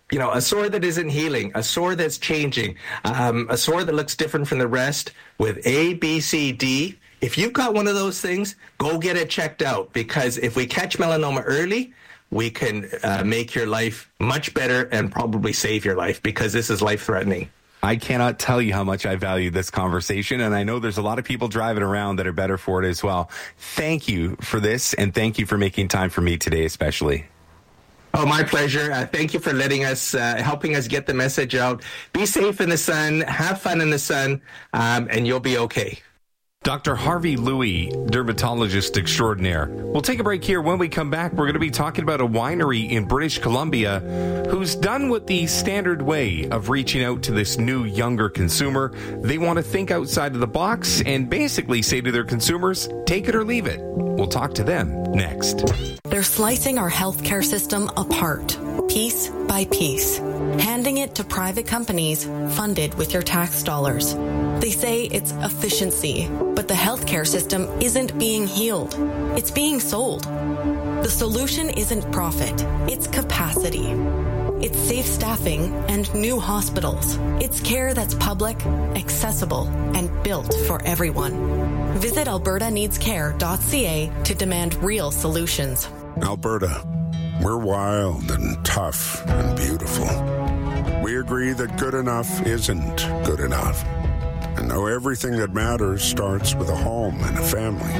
a sore that isn't healing, a sore that's changing, a sore that looks different from the rest with A, B, C, D. If you've got one of those things, go get it checked out, because if we catch melanoma early, we can make your life much better and probably save your life, because this is life-threatening. I cannot tell you how much I value this conversation, and I know there's a lot of people driving around that are better for it as well. Thank you for this, and thank you for making time for me today especially. Oh, my pleasure. Thank you for letting us, helping us get the message out. Be safe in the sun, have fun in the sun, and you'll be okay. Dr. Harvey Louie, dermatologist extraordinaire. We'll take a break here. When we come back, we're going to be talking about a winery in British Columbia who's done what the standard way of reaching out to this new, younger consumer. They want to think outside of the box and basically say to their consumers, take it or leave it. We'll talk to them next. They're slicing our healthcare system apart, piece by piece, handing it to private companies funded with your tax dollars. They say it's efficiency, but the healthcare system isn't being healed. It's being sold. The solution isn't profit, it's capacity. It's safe staffing and new hospitals. It's care that's public, accessible, and built for everyone. Visit albertaneedscare.ca to demand real solutions. Alberta, we're wild and tough and beautiful. We agree that good enough isn't good enough. And know everything that matters starts with a home and a family.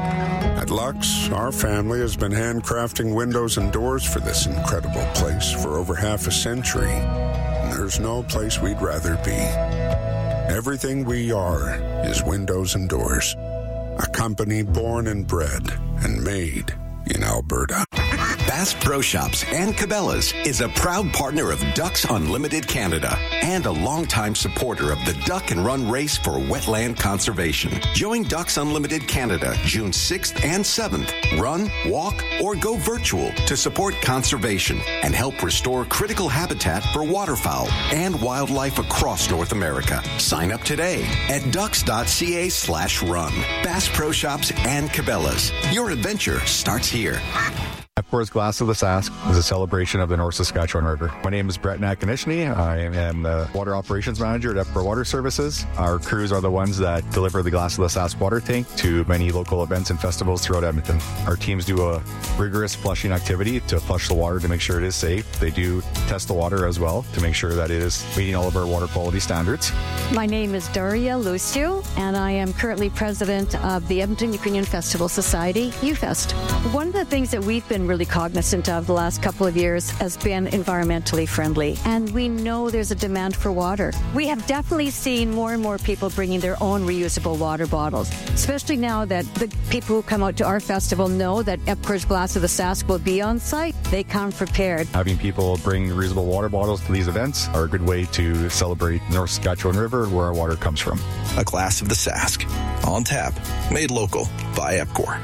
At Lux, our family has been handcrafting windows and doors for this incredible place for over half a century. And there's no place we'd rather be. Everything we are is windows and doors. A company born and bred and made in Alberta. Bass Pro Shops and Cabela's is a proud partner of Ducks Unlimited Canada and a longtime supporter of the Duck and Run Race for Wetland Conservation. Join Ducks Unlimited Canada June 6th and 7th. Run, walk, or go virtual to support conservation and help restore critical habitat for waterfowl and wildlife across North America. Sign up today at ducks.ca/run. Bass Pro Shops and Cabela's. Your adventure starts here. EPCOR's Glass of the Sask is a celebration of the North Saskatchewan River. My name is Brett Nakanishny. I am the Water Operations Manager at EPCOR Water Services. Our crews are the ones that deliver the Glass of the Sask water tank to many local events and festivals throughout Edmonton. Our teams do a rigorous flushing activity to flush the water to make sure it is safe. They do test the water as well to make sure that it is meeting all of our water quality standards. My name is Daria Lucio, and I am currently president of the Edmonton Ukrainian Festival Society, UFest. One of the things that we've been really cognizant of the last couple of years has been environmentally friendly, and we know there's a demand for water. We have definitely seen more and more people bringing their own reusable water bottles, especially now that the people who come out to our festival know that EPCOR's Glass of the Sask will be on site. They come prepared. Having people bring reusable water bottles to these events are a good way to celebrate the North Saskatchewan River, where our water comes from. A Glass of the Sask. On tap. Made local by EPCOR.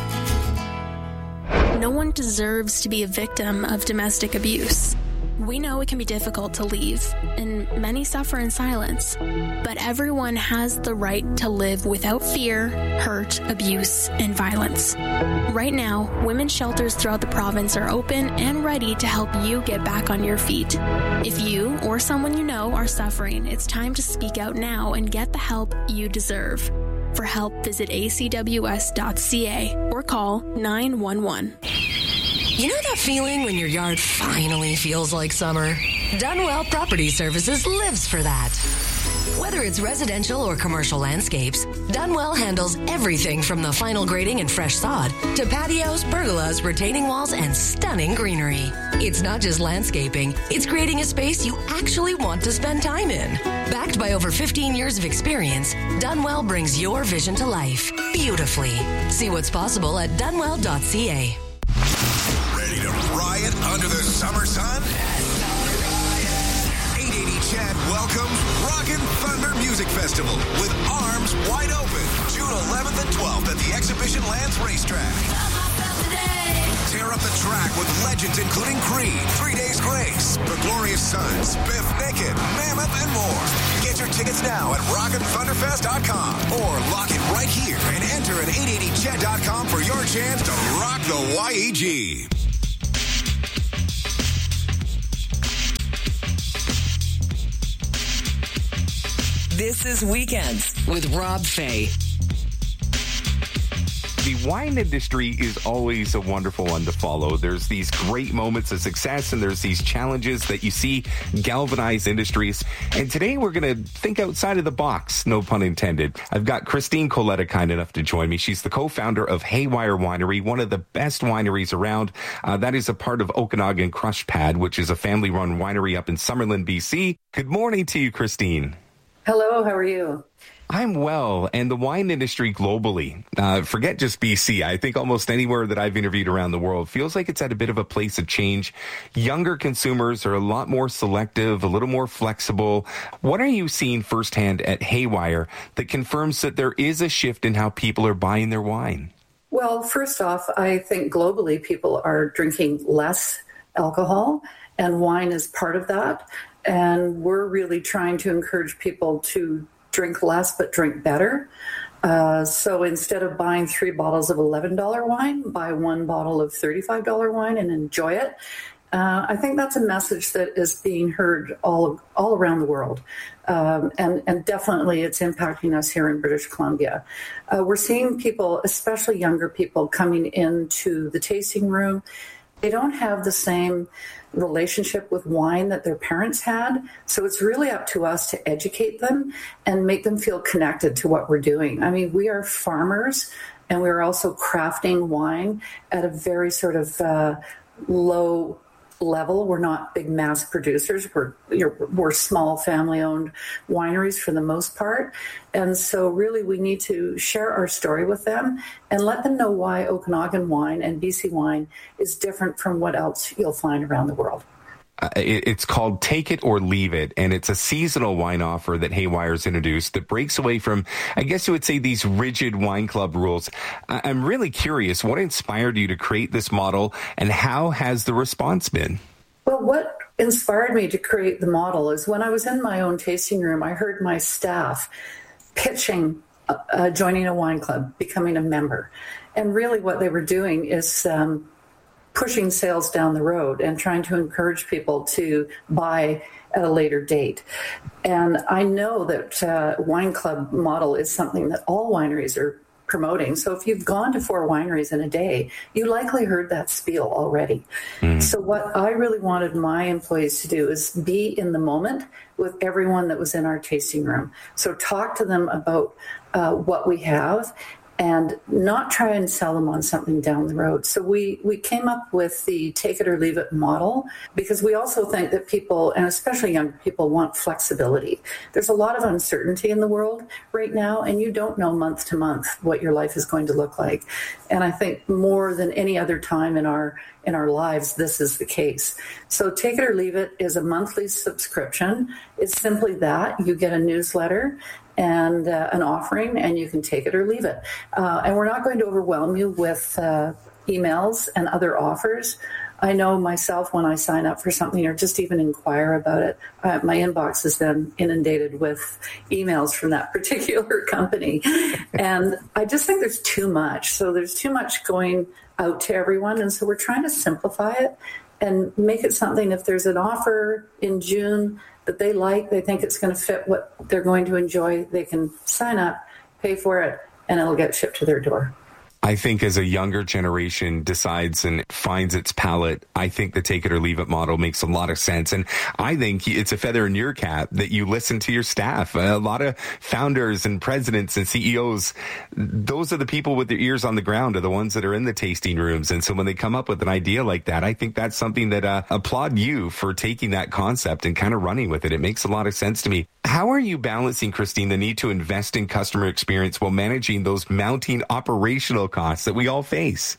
No one deserves to be a victim of domestic abuse. We know it can be difficult to leave, and many suffer in silence. But everyone has the right to live without fear, hurt, abuse, and violence. Right now, women's shelters throughout the province are open and ready to help you get back on your feet. If you or someone you know are suffering, it's time to speak out now and get the help you deserve. For help, visit acws.ca or call 911. You know that feeling when your yard finally feels like summer? Dunwell Property Services lives for that. Whether it's residential or commercial landscapes, Dunwell handles everything from the final grading and fresh sod to patios, pergolas, retaining walls, and stunning greenery. It's not just landscaping, it's creating a space you actually want to spend time in. Backed by over 15 years of experience, Dunwell brings your vision to life beautifully. See what's possible at dunwell.ca. Ready to riot under the summer sun? 880 Chad welcomes Rockin' Thunder Music Festival with arms wide open. June 11th and 12th at the Exhibition Lands Racetrack. Tear up the track with legends including Creed, 3 Days Grace, The Glorious Sons, Biff Naked, Mammoth, and more. Get your tickets now at rockinthunderfest.com or lock it right here and enter at 880chat.com for your chance to rock the YEG. This is Weekends with Rob Fay. The wine industry is always a wonderful one to follow. There's these great moments of success and there's these challenges that you see galvanize industries. And today we're going to think outside of the box, no pun intended. I've got Christine Coletta kind enough to join me. She's the co-founder of Haywire Winery, one of the best wineries around. That is a part of Okanagan Crush Pad, which is a family-run winery up in Summerlin, BC. Good morning to you, Christine. Hello, how are you? I'm well, and the wine industry globally, forget just BC, I think almost anywhere that I've interviewed around the world feels like it's at a bit of a place of change. Younger consumers are a lot more selective, a little more flexible. What are you seeing firsthand at Haywire that confirms that there is a shift in how people are buying their wine? Well, first off, I think globally people are drinking less alcohol, and wine is part of that. And we're really trying to encourage people to drink less but drink better. So instead of buying 3 bottles of $11 wine, buy 1 bottle of $35 wine and enjoy it. I think that's a message that is being heard all around the world. And definitely it's impacting us here in British Columbia. We're seeing people, especially younger people, coming into the tasting room. They don't have the same relationship with wine that their parents had. So it's really up to us to educate them and make them feel connected to what we're doing. I mean, we are farmers and we're also crafting wine at a very sort of low level. We're not big mass producers. We're small family-owned wineries for the most part. And so really we need to share our story with them and let them know why Okanagan wine and BC wine is different from what else you'll find around the world. It's called Take It or Leave It, and it's a seasonal wine offer that Haywire's introduced that breaks away from, I guess you would say, these rigid wine club rules. I'm really curious, what inspired you to create this model, and how has the response been? Well, what inspired me to create the model is when I was in my own tasting room, I heard my staff pitching joining a wine club, becoming a member. And really what they were doing is pushing sales down the road and trying to encourage people to buy at a later date. And I know that wine club model is something that all wineries are promoting. So if you've gone to 4 wineries in a day, you likely heard that spiel already. So what I really wanted my employees to do is be in the moment with everyone that was in our tasting room. So talk to them about what we have and not try and sell them on something down the road. So we came up with the Take It or Leave It model because we also think that people, and especially young people, want flexibility. There's a lot of uncertainty in the world right now, and you don't know month to month what your life is going to look like. And I think more than any other time in our lives, this is the case. So Take It or Leave It is a monthly subscription. It's simply that. You get a newsletter and an offering, and you can take it or leave it. And we're not going to overwhelm you with emails and other offers. I know myself when I sign up for something or just even inquire about it, my inbox is then inundated with emails from that particular company. And I just think there's too much. So there's too much going out to everyone. And so we're trying to simplify it and make it something, if there's an offer in June that they think it's going to fit what they're going to enjoy, they can sign up, pay for it, and it'll get shipped to their door. I think as a younger generation decides and finds its palate, I think the Take It or Leave It model makes a lot of sense. And I think it's a feather in your cap that you listen to your staff. A lot of founders and presidents and CEOs, those are the people with their ears on the ground, are the ones that are in the tasting rooms. And so when they come up with an idea like that, I think that's something that applaud you for taking that concept and kind of running with it. It makes a lot of sense to me. How are you balancing, Christine, the need to invest in customer experience while managing those mounting operational costs that we all face?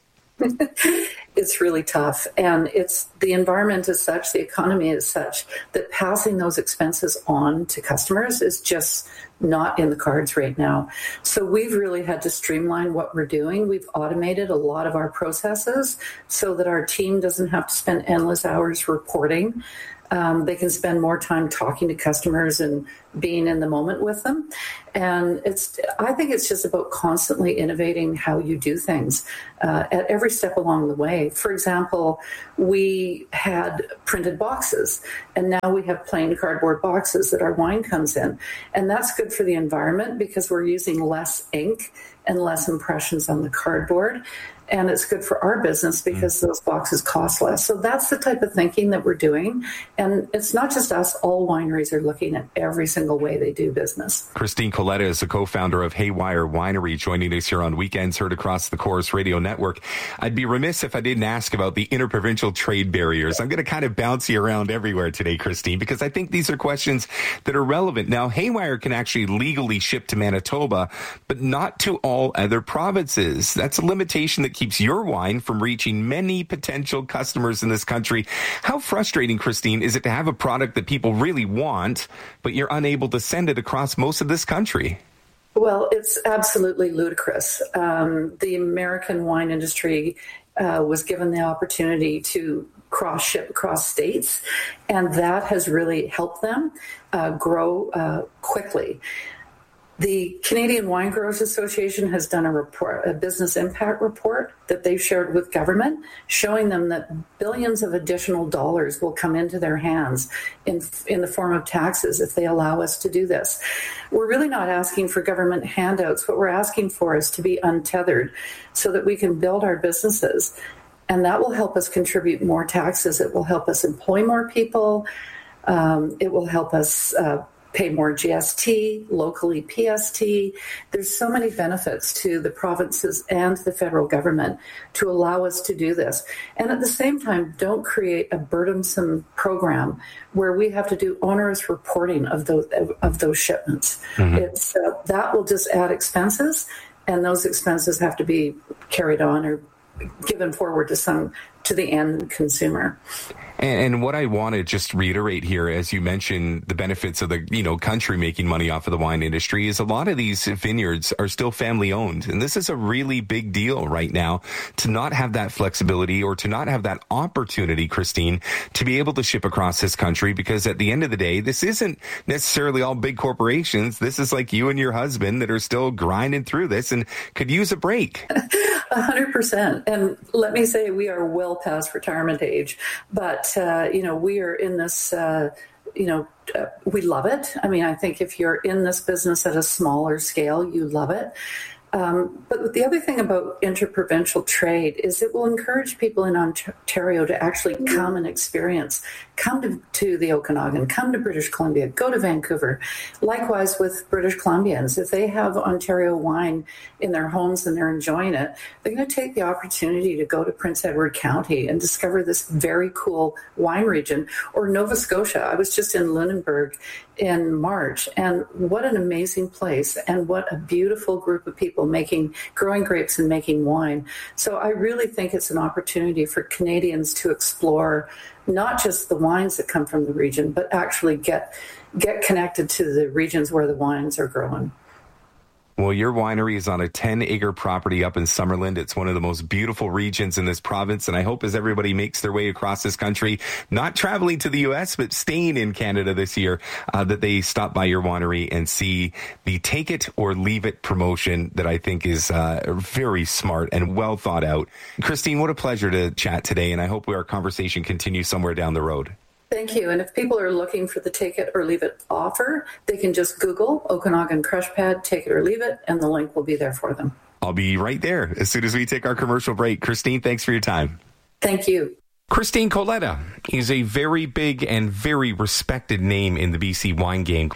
It's really tough. And the environment is such, the economy is such, that passing those expenses on to customers is just not in the cards right now. So we've really had to streamline what we're doing. We've automated a lot of our processes so that our team doesn't have to spend endless hours reporting. They can spend more time talking to customers and being in the moment with them. And I think it's just about constantly innovating how you do things at every step along the way. For example, we had printed boxes, and now we have plain cardboard boxes that our wine comes in. And that's good for the environment because we're using less ink and less impressions on the cardboard. And it's good for our business because those boxes cost less. So that's the type of thinking that we're doing. And it's not just us. All wineries are looking at every single way they do business. Christine Coletta is the co-founder of Haywire Winery, joining us here on Weekends Heard across the Corus Radio Network. I'd be remiss if I didn't ask about the interprovincial trade barriers. I'm going to kind of bounce you around everywhere today, Christine, because I think these are questions that are relevant. Now, Haywire can actually legally ship to Manitoba, but not to all other provinces. That's a limitation that keeps your wine from reaching many potential customers in this country. How frustrating, Christine, is it to have a product that people really want, but you're unable to send it across most of this country? Well, it's absolutely ludicrous. The American wine industry was given the opportunity to cross-ship across states, and that has really helped them grow quickly. The Canadian Wine Growers Association has done a business impact report that they've shared with government, showing them that billions of additional dollars will come into their hands in the form of taxes if they allow us to do this. We're really not asking for government handouts. What we're asking for is to be untethered so that we can build our businesses. And that will help us contribute more taxes. It will help us employ more people. It will help us pay more GST, locally PST. There's so many benefits to the provinces and the federal government to allow us to do this. And at the same time, don't create a burdensome program where we have to do onerous reporting of those shipments. It's that will just add expenses, and those expenses have to be carried on or given forward to the end consumer. And what I want to just reiterate here, as you mentioned, the benefits of the country making money off of the wine industry, is a lot of these vineyards are still family owned. And this is a really big deal right now to not have that flexibility or to not have that opportunity, Christine, to be able to ship across this country. Because at the end of the day, this isn't necessarily all big corporations. This is like you and your husband that are still grinding through this and could use a break. 100%. And let me say, we are well past retirement age, but we are in this, we love it. I mean, I think if you're in this business at a smaller scale, you love it. But the other thing about interprovincial trade is it will encourage people in Ontario to actually come and experience, come to the Okanagan, come to British Columbia, go to Vancouver. Likewise with British Columbians, if they have Ontario wine in their homes and they're enjoying it, they're going to take the opportunity to go to Prince Edward County and discover this very cool wine region, or Nova Scotia. I was just in Lunenburg in March, and what an amazing place, and what a beautiful group of people growing grapes and making wine. So I really think it's an opportunity for Canadians to explore not just the wines that come from the region, but actually get connected to the regions where the wines are growing. Well, your winery is on a 10-acre property up in Summerland. It's one of the most beautiful regions in this province. And I hope as everybody makes their way across this country, not traveling to the U.S., but staying in Canada this year, that they stop by your winery and see the Take It or Leave It promotion that I think is very smart and well thought out. Christine, what a pleasure to chat today. And I hope our conversation continues somewhere down the road. Thank you. And if people are looking for the Take It or Leave It offer, they can just Google Okanagan Crush Pad, Take It or Leave It, and the link will be there for them. I'll be right there as soon as we take our commercial break. Christine, thanks for your time. Thank you. Christine Coletta is a very big and very respected name in the BC wine game.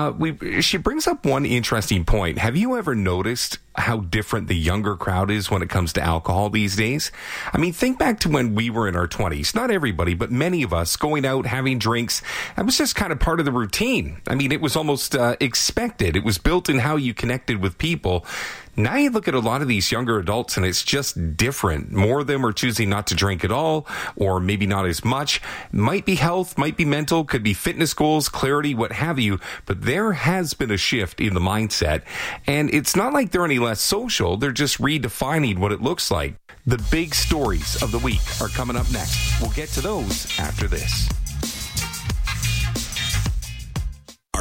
She brings up one interesting point. Have you ever noticed how different the younger crowd is when it comes to alcohol these days? I mean, think back to when we were in our 20s. Not everybody, but many of us going out, having drinks. That was just kind of part of the routine. I mean, it was almost expected. It was built in how you connected with people. Now you look at a lot of these younger adults and it's just different. More of them are choosing not to drink at all, or maybe not as much. Might be health, might be mental, could be fitness goals, clarity, what have you. But there has been a shift in the mindset. And it's not like they're any less social. They're just redefining what it looks like. The big stories of the week are coming up next. We'll get to those after this.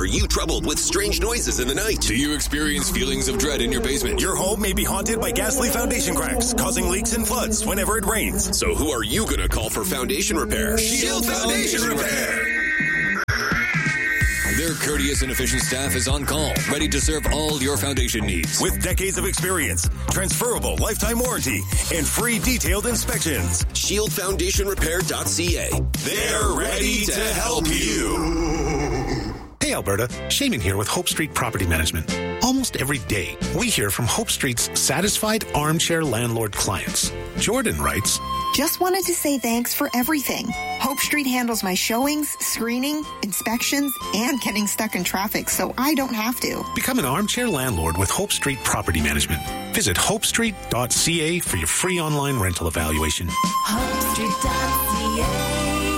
Are you troubled with strange noises in the night? Do you experience feelings of dread in your basement? Your home may be haunted by ghastly foundation cracks, causing leaks and floods whenever it rains. So who are you going to call for foundation repair? Shield Foundation Repair! Their courteous and efficient staff is on call, ready to serve all your foundation needs. With decades of experience, transferable lifetime warranty, and free detailed inspections. ShieldFoundationRepair.ca. They're ready to help you. Hey Alberta, Shaman here with Hope Street Property Management. Almost every day, we hear from Hope Street's satisfied armchair landlord clients. Jordan writes, "Just wanted to say thanks for everything. Hope Street handles my showings, screening, inspections, and getting stuck in traffic, so I don't have to." Become an armchair landlord with Hope Street Property Management. Visit hopestreet.ca for your free online rental evaluation. HopeStreet.ca.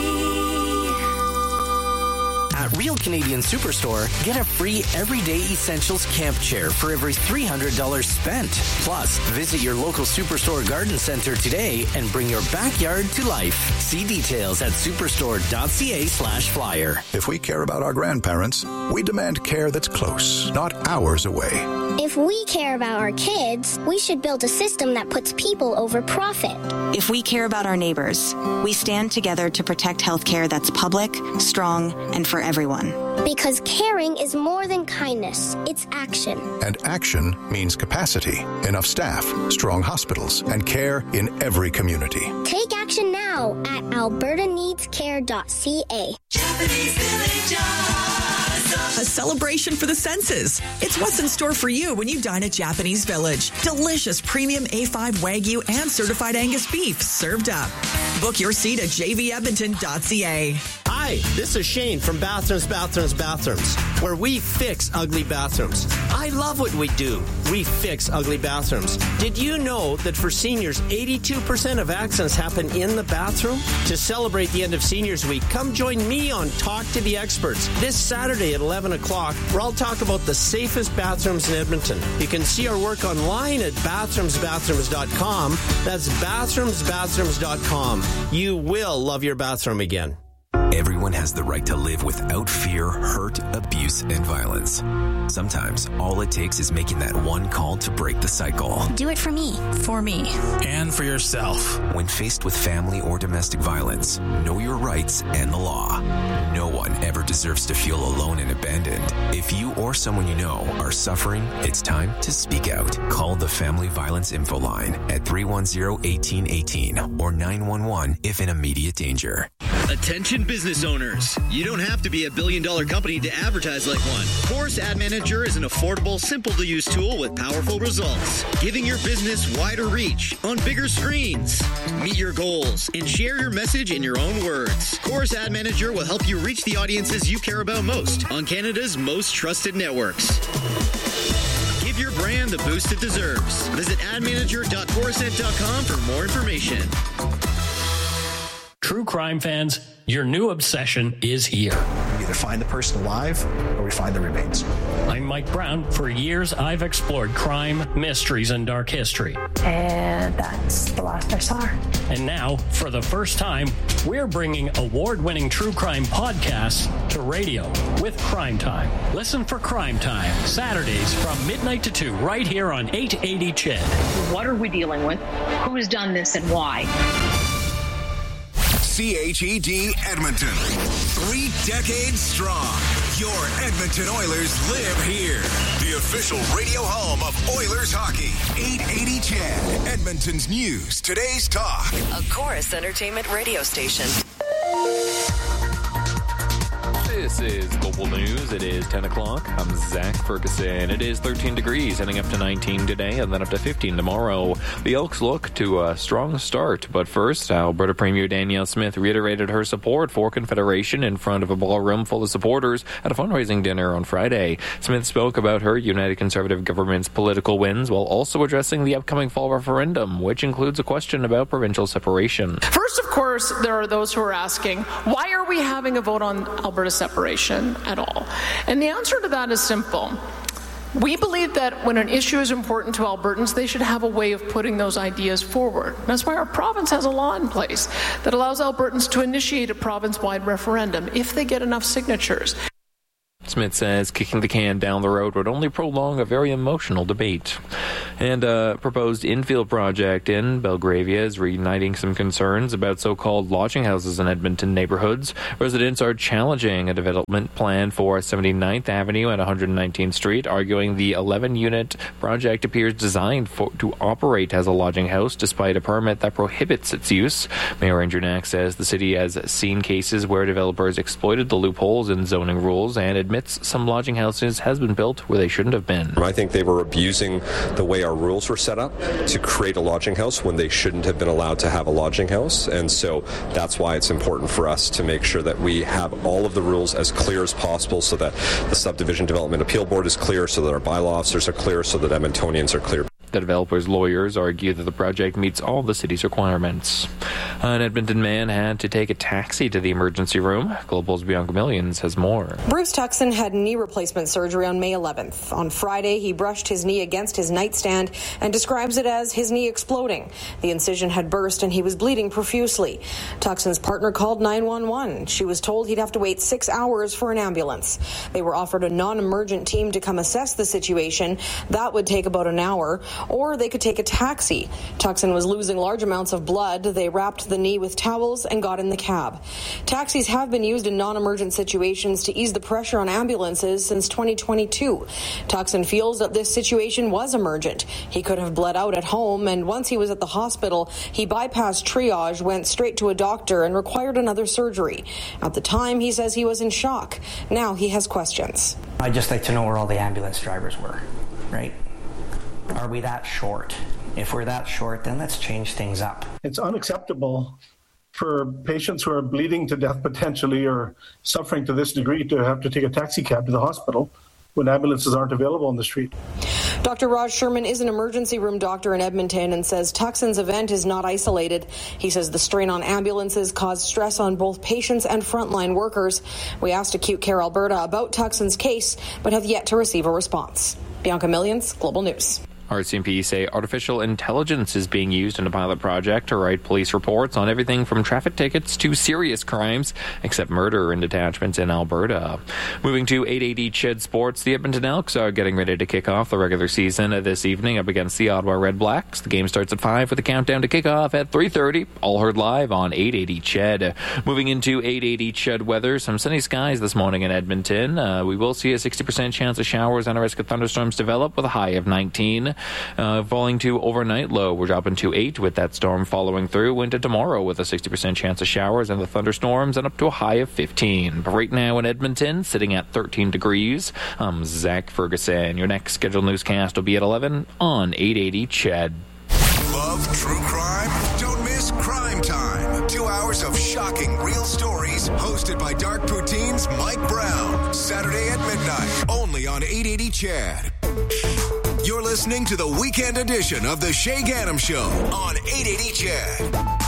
At Real Canadian Superstore, get a free Everyday Essentials camp chair for every $300 spent. Plus, visit your local Superstore garden center today and bring your backyard to life. See details at superstore.ca/flyer. If we care about our grandparents, we demand care that's close, not hours away. If we care about our kids, we should build a system that puts people over profit. If we care about our neighbors, we stand together to protect healthcare that's public, strong, and for everyone. Because caring is more than kindness, it's action. And action means capacity, enough staff, strong hospitals, and care in every community. Take action now at albertaneedscare.ca. Japanese Village Awesome. A celebration for the senses. It's what's in store for you when you dine at Japanese Village. Delicious premium A5 Wagyu and certified Angus beef served up. Book your seat at jvedmonton.ca. Hi, this is Shane from Bathrooms, where we fix ugly bathrooms. I love what we do. We fix ugly bathrooms. Did you know that for seniors, 82% of accidents happen in the bathroom? To celebrate the end of Seniors Week, come join me on Talk to the Experts this Saturday at 11 o'clock, where I'll talk about the safest bathrooms in Edmonton. You can see our work online at bathroomsbathrooms.com. That's bathroomsbathrooms.com. You will love your bathroom again. Everyone has the right to live without fear, hurt, abuse, and violence. Sometimes all it takes is making that one call to break the cycle. Do it for me. For me. And for yourself. When faced with family or domestic violence, know your rights and the law. No one ever deserves to feel alone and abandoned. If you or someone you know are suffering, it's time to speak out. Call the Family Violence Info Line at 310-1818 or 911 if in immediate danger. Attention business owners. You don't have to be a billion-dollar company to advertise like one. Chorus Ad Manager is an affordable, simple-to-use tool with powerful results, giving your business wider reach on bigger screens. Meet your goals and share your message in your own words. Chorus Ad Manager will help you reach the audiences you care about most on Canada's most trusted networks. Give your brand the boost it deserves. Visit admanager.chorusnet.com for more information. True crime fans, your new obsession is here. We either find the person alive or we find the remains. I'm Mike Brown. For years, I've explored crime, mysteries, and dark history. And that's the last I saw her. And now, for the first time, we're bringing award-winning true crime podcasts to radio with Crime Time. Listen for Crime Time, Saturdays from midnight to 2, right here on 880 CHED. What are we dealing with? Who's done this and why? CHED Edmonton. 3 decades strong. Your Edmonton Oilers live here. The official radio home of Oilers hockey. 880 CHED. Edmonton's news. Today's talk. A Chorus Entertainment radio station. This is Global News. It is 10 o'clock. I'm Zach Ferguson. It is 13 degrees, heading up to 19 today and then up to 15 tomorrow. The Elks look to a strong start. But first, Alberta Premier Danielle Smith reiterated her support for Confederation in front of a ballroom full of supporters at a fundraising dinner on Friday. Smith spoke about her United Conservative government's political wins while also addressing the upcoming fall referendum, which includes a question about provincial separation. First, of course, there are those who are asking, why are we having a vote on Alberta separation at all? And the answer to that is simple. We believe that when an issue is important to Albertans, they should have a way of putting those ideas forward. That's why our province has a law in place that allows Albertans to initiate a province-wide referendum if they get enough signatures. Smith says kicking the can down the road would only prolong a very emotional debate. And a proposed infield project in Belgravia is reigniting some concerns about so-called lodging houses in Edmonton neighborhoods. Residents are challenging a development plan for 79th Avenue and 119th Street, arguing the 11-unit project appears designed to operate as a lodging house despite a permit that prohibits its use. Mayor Andrew Knack says the city has seen cases where developers exploited the loopholes in zoning rules and admits some lodging houses has been built where they shouldn't have been. I think they were abusing the way our rules were set up to create a lodging house when they shouldn't have been allowed to have a lodging house. And so that's why it's important for us to make sure that we have all of the rules as clear as possible so that the Subdivision Development Appeal Board is clear, so that our bylaw officers are clear, so that Edmontonians are clear. The developer's lawyers argue that the project meets all the city's requirements. An Edmonton man had to take a taxi to the emergency room. Global's Bianca Millions has more. Bruce Tuckson had knee replacement surgery on May 11th. On Friday, he brushed his knee against his nightstand and describes it as his knee exploding. The incision had burst and he was bleeding profusely. Tuckson's partner called 911. She was told he'd have to wait 6 hours for an ambulance. They were offered a non-emergent team to come assess the situation. That would take about an hour. Or they could take a taxi. Tuckson was losing large amounts of blood. They wrapped the knee with towels and got in the cab. Taxis have been used in non-emergent situations to ease the pressure on ambulances since 2022. Tuckson feels that this situation was emergent. He could have bled out at home, and once he was at the hospital, he bypassed triage, went straight to a doctor, and required another surgery. At the time, he says he was in shock. Now he has questions. I'd just like to know where all the ambulance drivers were, right? Are we that short? If we're that short, then let's change things up. It's unacceptable for patients who are bleeding to death potentially or suffering to this degree to have to take a taxi cab to the hospital when ambulances aren't available on the street. Dr. Raj Sherman is an emergency room doctor in Edmonton and says Tuckson's event is not isolated. He says the strain on ambulances caused stress on both patients and frontline workers. We asked Acute Care Alberta about Tuckson's case, but have yet to receive a response. Bianca Millions, Global News. RCMP say artificial intelligence is being used in a pilot project to write police reports on everything from traffic tickets to serious crimes, except murder in detachments in Alberta. Moving to 880 Ched Sports, the Edmonton Elks are getting ready to kick off the regular season this evening up against the Ottawa Red Blacks. The game starts at 5 with a countdown to kickoff at 3:30. All heard live on 880 Ched. Moving into 880 Ched weather, some sunny skies this morning in Edmonton. We will see a 60% chance of showers and a risk of thunderstorms develop with a high of 19. Falling to overnight low, we're dropping to 8 with that storm following through into tomorrow with a 60% chance of showers and the thunderstorms and up to a high of 15. But right now in Edmonton, sitting at 13 degrees. I'm Zach Ferguson. Your next scheduled newscast will be at 11 on 880 Ched. Love true crime? Don't miss Crime Time. 2 hours of shocking real stories hosted by Dark Poutine's Mike Brown. Saturday at midnight, only on 880 Ched. You're listening to the weekend edition of the Shay Ganem Show on 880 Ched.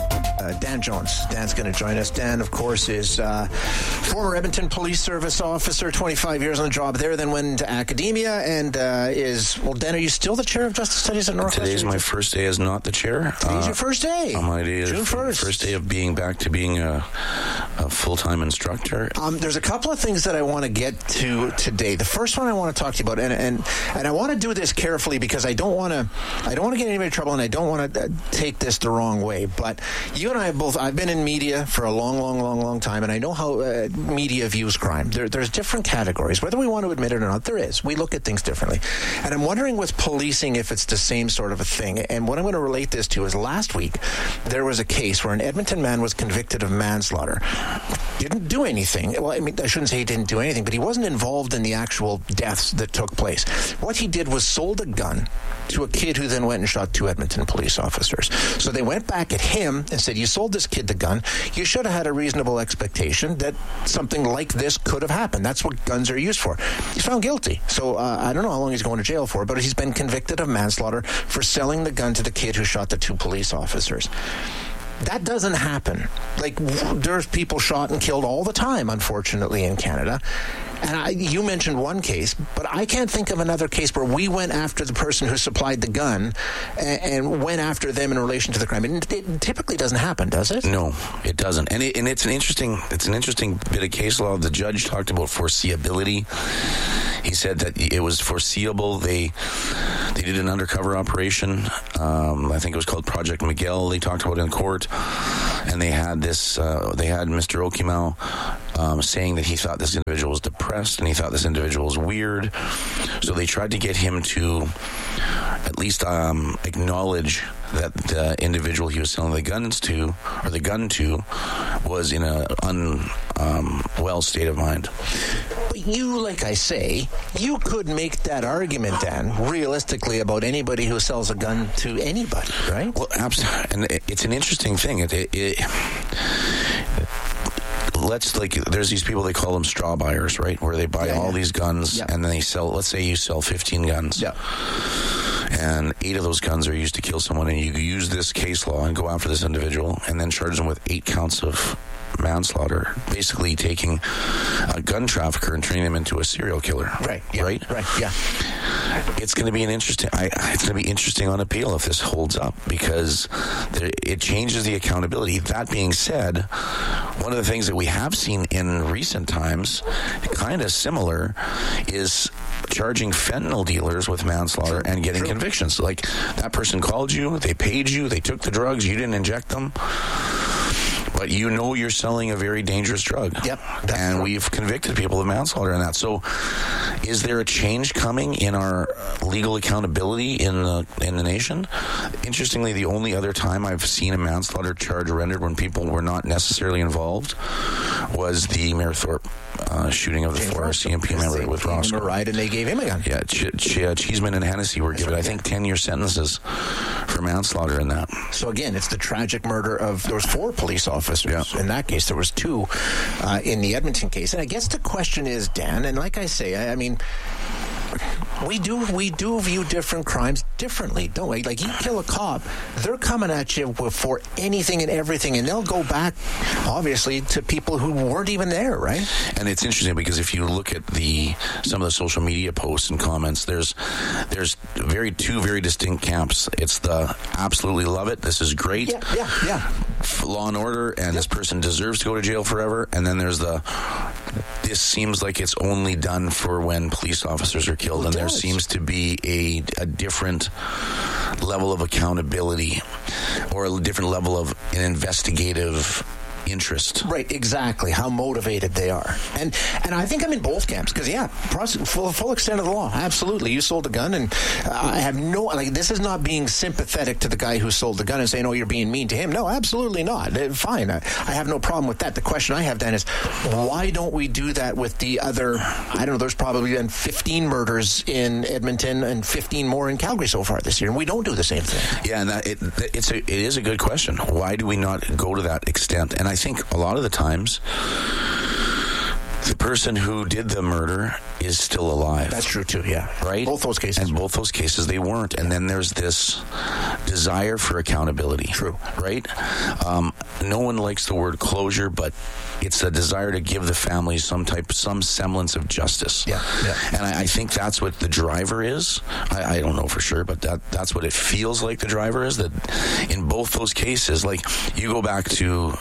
Dan Jones. Dan's going to join us. Dan, of course, is former Edmonton Police Service officer, 25 years on the job there, then went into academia and Dan, are you still the chair of Justice Studies at Northwestern? Today's my first day as not the chair. Today's your first day? My day is June 1st. First day of being back to being a full-time instructor. There's a couple of things that I want to get to today. The first one I want to talk to you about, and I want to do this carefully because I don't want to get anybody in trouble, and I don't want to take this the wrong way. But you and I have both. I've been in media for a long time, and I know how media views crime. There's different categories, whether we want to admit it or not. There is. We look at things differently, and I'm wondering with policing if it's the same sort of a thing. And what I'm going to relate this to is last week there was a case where an Edmonton man was convicted of manslaughter. Didn't do anything. Well, I mean, I shouldn't say he didn't do anything, but he wasn't involved in the actual deaths that took place. What he did was sold a gun to a kid who then went and shot 2 Edmonton police officers. So they went back at him and said, you sold this kid the gun. You should have had a reasonable expectation that something like this could have happened. That's what guns are used for. He's found guilty. So I don't know how long he's going to jail for, but he's been convicted of manslaughter for selling the gun to the kid who shot the 2 police officers. That doesn't happen. Like, there's people shot and killed all the time, unfortunately, in Canada. And you mentioned one case, but I can't think of another case where we went after the person who supplied the gun and went after them in relation to the crime. It typically doesn't happen, does it? No, it doesn't. And it's an interesting bit of case law. The judge talked about foreseeability. He said that it was foreseeable. They did an undercover operation. I think it was called Project Miguel. They talked about it in court, and they had this. They had Mr. Okimau saying that he thought this individual was depressed and he thought this individual was weird. So they tried to get him to at least acknowledge that the individual he was selling the gun to was in a unwell state of mind. But you, like I say, you could make that argument then, realistically, about anybody who sells a gun to anybody, right? Well, absolutely. And it's an interesting thing. There's these people, they call them straw buyers, right? Where they buy all these guns and then they sell, let's say you sell 15 guns. Yeah. And 8 of those guns are used to kill someone, and you use this case law and go after this individual and then charge them with 8 counts of manslaughter, basically taking a gun trafficker and turning them into a serial killer. Right. Yeah. Right? Right. Yeah. It's going to be it's going to be interesting on appeal if this holds up, because it changes the accountability. That being said, one of the things that we have seen in recent times, kind of similar, is charging fentanyl dealers with manslaughter and getting convictions. Like, that person called you, they paid you, they took the drugs, you didn't inject them, but you know you're selling a very dangerous drug. Yep. And we've convicted people of manslaughter in that. So is there a change coming in our legal accountability in the nation? Interestingly, the only other time I've seen a manslaughter charge rendered when people were not necessarily involved was the Mayor Thorpe shooting of the 4RCMP member with Roscoe. Right, and they gave him a gun. Yeah, Cheeseman and Hennessy were given, I think, 10-year sentences for manslaughter in that. So again, it's the tragic murder of, there was 4 police officers. Yeah. In that case, there was 2 in the Edmonton case. And I guess the question is, Dan, and like I say, I mean, we do view different crimes differently, don't we? Like, you kill a cop, they're coming at you for anything and everything, and they'll go back, obviously, to people who weren't even there, right? And it's interesting because if you look at some of the social media posts and comments, there's two very distinct camps. It's the absolutely love it, this is great, yeah. Law and order, and this person deserves to go to jail forever. And then there's this seems like it's only done for when police officers are killed, and there seems to be a different level of accountability or a different level of an investigative interest. Right, exactly. How motivated they are. And I think I'm in both camps, because, full extent of the law. Absolutely. You sold a gun, and I have this is not being sympathetic to the guy who sold the gun and saying, oh, you're being mean to him. No, absolutely not. Fine. I have no problem with that. The question I have, Dan, is why don't we do that with the other, I don't know, there's probably been 15 murders in Edmonton and 15 more in Calgary so far this year, and we don't do the same thing. Yeah, and it is a good question. Why do we not go to that extent? And I think a lot of the times the person who did the murder is still alive. That's true too, yeah. Right? Both those cases. And both those cases they weren't. And then there's this desire for accountability. True. Right? No one likes the word closure, but it's a desire to give the family some semblance of justice. Yeah. And I think that's what the driver is. I don't know for sure, but that's what it feels like the driver is. That in both those cases, like, you go back to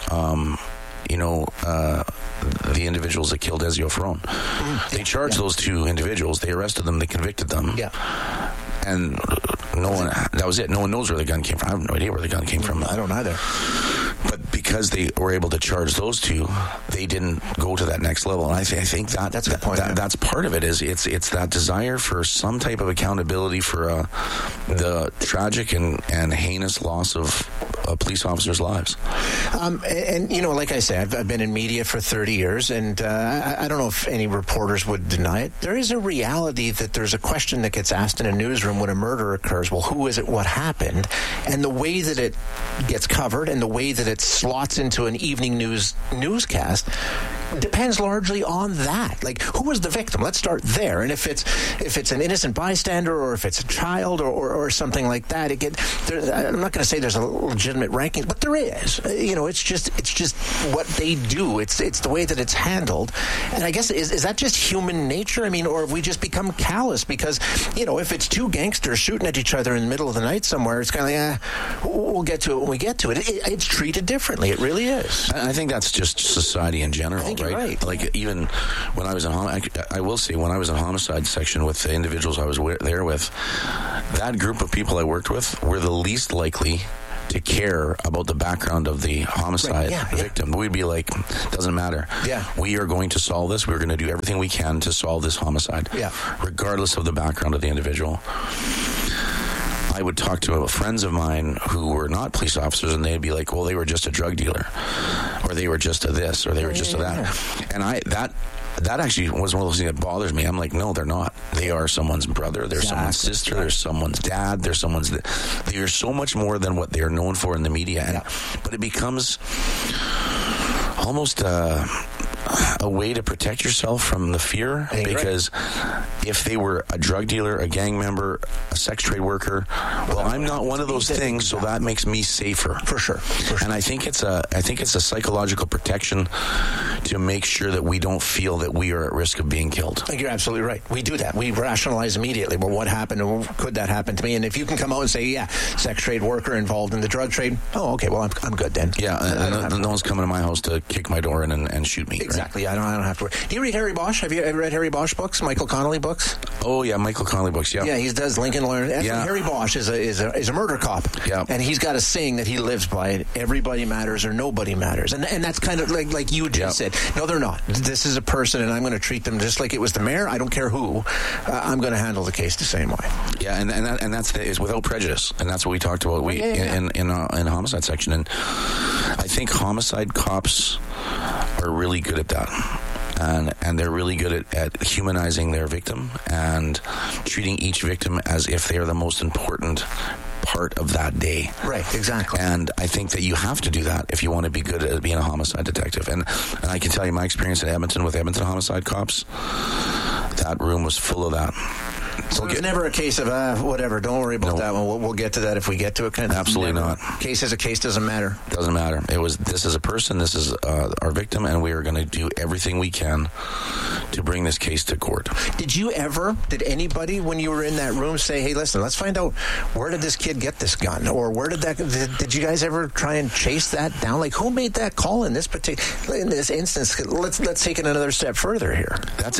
the individuals that killed Ezio Ferron. They charged those 2 individuals. They arrested them. They convicted them. Yeah. And that was it. No one knows where the gun came from. I have no idea where the gun came from. I don't either. But because they were able to charge those 2, they didn't go to that next level. And I think that's a good point. That's part of it. Is it's that desire for some type of accountability for the tragic and heinous loss of police officers' lives. And like I say, I've been in media for 30 years, and I don't know if any reporters would deny it. There is a reality that there's a question that gets asked in a newsroom when a murder occurs. Well, who is it? What happened? And the way that it gets covered and the way that it slots into an evening newscast depends largely on that. Like, who was the victim? Let's start there. And if it's an innocent bystander, or if it's a child, or something like that, I'm not going to say there's a legitimate ranking, but there is. It's just what they do. It's the way that it's handled. And I guess is that just human nature? I mean, or have we just become callous? Because if it's two gangsters shooting at each other in the middle of the night somewhere, it's kind of like, we'll get to it when we get to it. It's treated differently. It really is. I think that's just society in general, right? Like, even when I was in I will say, when I was in homicide section with the individuals I was there with, that group of people I worked with were the least likely to care about the background of the homicide victim. We'd be like, doesn't matter. Yeah. We are going to solve this. We're going to do everything we can to solve this homicide, regardless of the background of the individual. I would talk to friends of mine who were not police officers, and they'd be like, well, they were just a drug dealer, or they were just a this, or they were just a that. And that actually was one of those things that bothers me. I'm like, no, they're not. They are someone's brother. They're someone's sister. They're someone's dad. They're someone's... They are so much more than what they are known for in the media. But it becomes almost a way to protect yourself from the fear, because if they were a drug dealer, a gang member, a sex trade worker, well, I'm not one of those things, so that makes me safer. For sure. And I think it's a psychological protection to make sure that we don't feel that we are at risk of being killed. I think you're absolutely right. We do that. We rationalize immediately. Well, what happened? And could that happen to me? And if you can come out and say, sex trade worker involved in the drug trade, oh, okay, well, I'm good then. Yeah, no one's coming to my house to kick my door in and shoot me. Exactly. Right? I don't have to worry. Do you read Harry Bosch? Have you ever read Harry Bosch books? Michael Connolly books? Oh, yeah, Michael Connolly books, yeah. Yeah, he does Lincoln Lawyer. Harry Bosch is a murder cop. Yeah. And he's got a saying that he lives by: everybody matters or nobody matters. And that's kind of like you just said. No, they're not. This is a person, and I'm going to treat them just like it was the mayor. I don't care who. I'm going to handle the case the same way. Yeah, and that's is without prejudice. And that's what we talked about in homicide section. And I think homicide cops are really good at that. And they're really good at humanizing their victim and treating each victim as if they are the most important part of that day. Right, exactly. And I think that you have to do that if you want to be good at being a homicide detective. And I can tell you my experience in Edmonton with Edmonton homicide cops, that room was full of that. So it's never a case of, whatever, don't worry about that one. We'll get to that if we get to it. Absolutely not. Case is a case, doesn't matter. Doesn't matter. This is a person, this is our victim, and we are going to do everything we can to bring this case to court. Did anybody, when you were in that room, say, hey, listen, let's find out, where did this kid get this gun? Or where did you guys ever try and chase that down? Like, who made that call in this instance? Let's take it another step further here. That's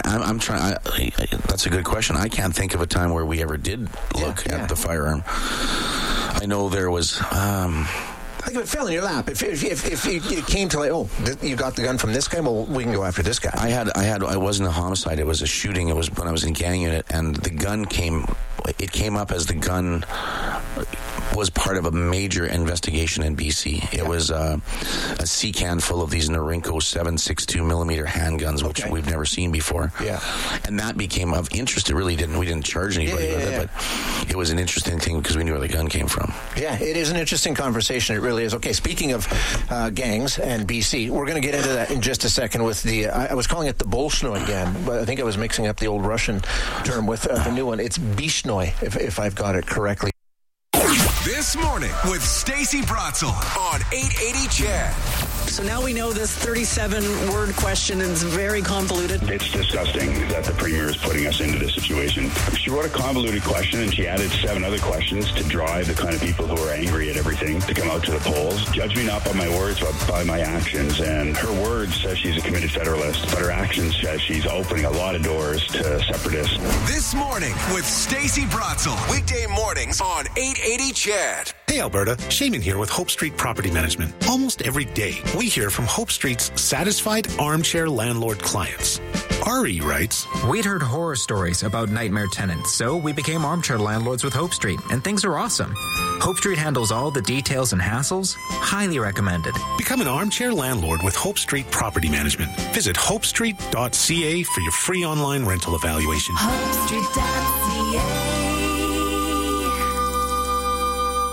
a good question. I can't think of a time where we ever did look at the firearm. I know there was... Like if it fell in your lap, if you came to like, you got the gun from this guy, well, we can go after this guy. I wasn't a homicide. It was a shooting. It was when I was in gang unit, and the gun came up as the gun was part of a major investigation in BC. It was a C-can full of these Norinco 7.62 millimeter handguns, which we've never seen before. Yeah, and that became of interest. We didn't charge anybody with it, but it was an interesting thing because we knew where the gun came from. Yeah, it is an interesting conversation. It really is. Okay, speaking of gangs and BC, we're going to get into that in just a second with I was calling it the Bolshnoi again, but I think I was mixing up the old Russian term with the new one. It's Bishnoi, if I've got it correctly. This morning with Stacey Bratzel on 880 CHED. So now we know this 37-word question is very convoluted. It's disgusting that the Premier is putting us into this situation. She wrote a convoluted question and she added 7 other questions to drive the kind of people who are angry at everything to come out to the polls. Judge me not by my words, but by my actions. And her words says she's a committed Federalist, but her actions says she's opening a lot of doors to separatists. This morning with Stacey Bratzel. Weekday mornings on 880 CHED. Hey Alberta, Shaman here with Hope Street Property Management. Almost every day, we hear from Hope Street's satisfied armchair landlord clients. Ari writes, We'd heard horror stories about nightmare tenants, so we became armchair landlords with Hope Street, and things are awesome. Hope Street handles all the details and hassles. Highly recommended. Become an armchair landlord with Hope Street Property Management. Visit hopestreet.ca for your free online rental evaluation. HopeStreet.ca.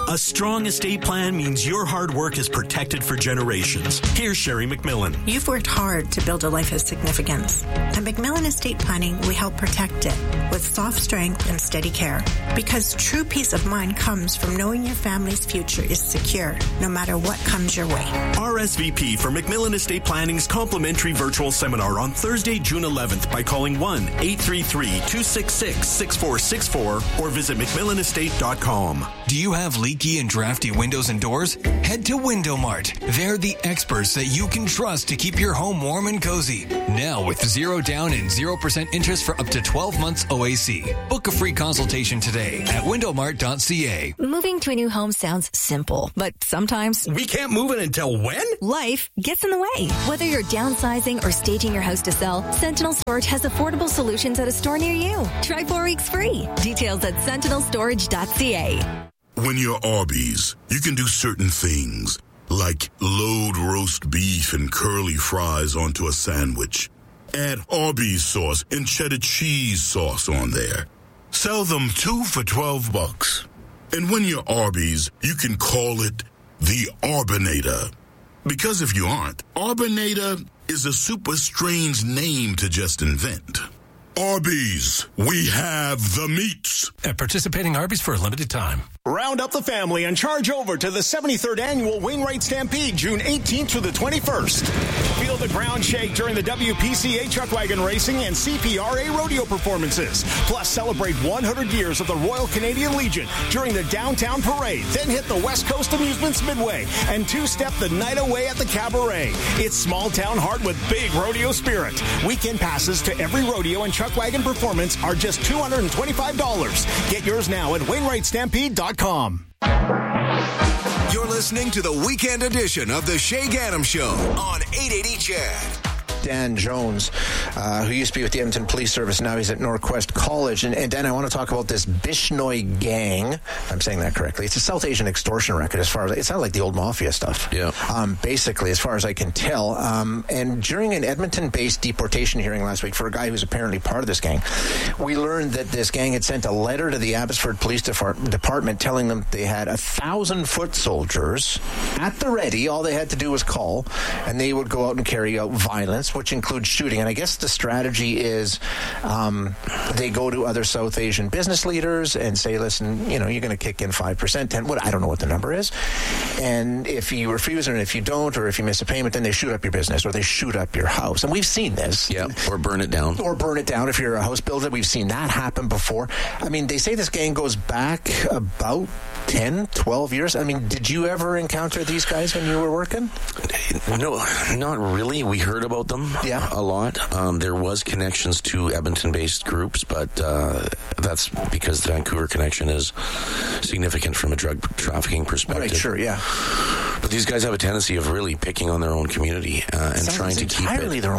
A strong estate plan means your hard work is protected for generations. Here's Sherry McMillan. You've worked hard to build a life of significance. At McMillan Estate Planning, we help protect it with soft strength and steady care. Because true peace of mind comes from knowing your family's future is secure, no matter what comes your way. RSVP for McMillan Estate Planning's complimentary virtual seminar on Thursday, June 11th by calling 1-833-266-6464 or visit McMillanestate.com. Do you have leaky and drafty windows and doors? Head to Window Mart. They're the experts that you can trust to keep your home warm and cozy. Now with 0 down and 0% interest for up to 12 months OAC. Book a free consultation today at windowmart.ca. Moving to a new home sounds simple, but sometimes we can't move it until when? Life gets in the way. Whether you're downsizing or staging your house to sell, Sentinel Storage has affordable solutions at a store near you. Try 4 weeks free. Details at sentinelstorage.ca. When you're Arby's, you can do certain things, like load roast beef and curly fries onto a sandwich. Add Arby's sauce and cheddar cheese sauce on there. Sell them 2 for $12. And when you're Arby's, you can call it the Arbinator. Because if you aren't, Arbinator is a super strange name to just invent. Arby's, we have the meats. At participating Arby's for a limited time. Round up the family and charge over to the 73rd Annual Wainwright Stampede, June 18th through the 21st. Feel the ground shake during the WPCA Chuck Wagon Racing and CPRA rodeo performances. Plus, celebrate 100 years of the Royal Canadian Legion during the Downtown Parade. Then hit the West Coast Amusements Midway and two-step the night away at the Cabaret. It's small town heart with big rodeo spirit. Weekend passes to every rodeo and Chuck Wagon performance are just $225. Get yours now at WainwrightStampede.com. You're listening to the weekend edition of the Shay Gaddam Show on 880 CHAD. Dan Jones, who used to be with the Edmonton Police Service. Now he's at Norquest College. And Dan, I want to talk about this Bishnoi gang. I'm saying that correctly. It's a South Asian extortion record as far as... It sounds like the old mafia stuff. Yeah. Basically, as far as I can tell. And during an Edmonton-based deportation hearing last week for a guy who's apparently part of this gang, we learned that this gang had sent a letter to the Abbotsford Police Department telling them they had 1,000 foot soldiers at the ready. All they had to do was call, and they would go out and carry out violence, which includes shooting. And I guess the strategy is they go to other South Asian business leaders and say, listen, you're going to kick in 5%, 10%, I don't know what the number is. And if you refuse and if you don't, or if you miss a payment, then they shoot up your business or they shoot up your house. And we've seen this. Yeah, or burn it down. Or burn it down if you're a house builder. We've seen that happen before. I mean, they say this gang goes back about 10, 12 years. I mean, did you ever encounter these guys when you were working? No, not really. We heard about them a lot. There was connections to Edmonton-based groups, but that's because the Vancouver connection is significant from a drug trafficking perspective. Right, sure, yeah. But these guys have a tendency of really picking on their own community and trying to keep